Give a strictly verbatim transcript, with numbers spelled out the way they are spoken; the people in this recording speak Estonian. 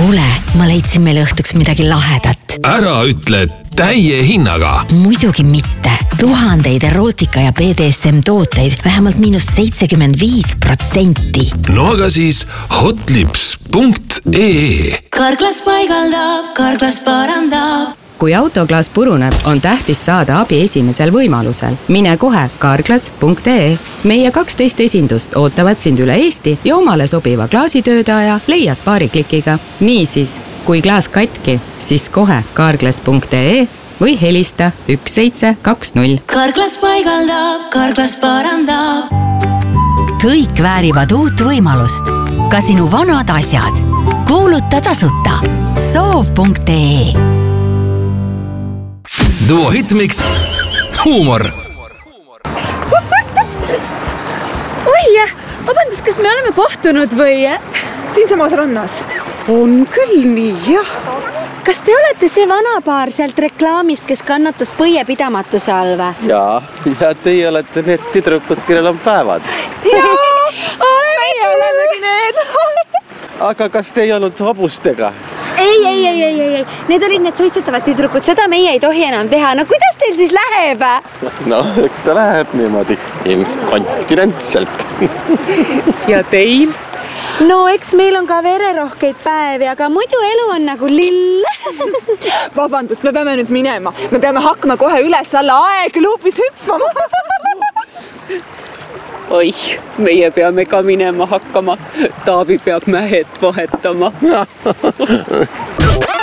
Kuule, ma leidsin meil õhtuks midagi lahedat. Ära ütle täie hinnaga. Muidugi mitte. Tuhandeid erootika ja B D S M tooteid vähemalt miinus seitsekümmend viis protsenti. No aga siis hotlips punkt ee. Karklas paigaldab, Karklas parandab. Kui autoklaas puruneb, on tähtis saada abi esimesel võimalusel. Mine kohe karklas punkt ee. Meie kaksteist esindust ootavad sind üle Eesti ja omale sobiva klaasitöödaja leiad paari klikiga. Niisiis, kui klaas katki, siis kohe karklas punkt ee või helista üks seitse kaks null. Karklas paigaldab, Karklas parandab. Kõik väärivad uut võimalust. Ka sinu vanad asjad. Kuuluta tasuta. soov punkt ee. Duo Hitmix huumor. Oi, vabandus, kas me oleme kohtunud või? Siin samas rannas. On küll nii, jah. Kas te olete see vana paar sealt reklaamist, kes kannatas põiepidamatuse all või? Jaa, ja teie olete need tüdrukud, kellel on päevad. Jaa, meie olemegi need. Aga kas te ei olnud hobustega? Ei, ei, ei, ei, ei, need olid need suitsetavad tüdrukud, seda meie ei tohi enam teha. No kuidas teil siis läheb? No, eks ta läheb niimoodi inkontinentselt. Ja teil? No eks meil on ka vererohkeid päevi, aga muidu elu on nagu lill. Vabandust, me peame nüüd minema. Me peame hakkama kohe üles alla aegluupis hüppama. Oih, meie peame ka minema hakkama. Taavi peab mähed vahetama.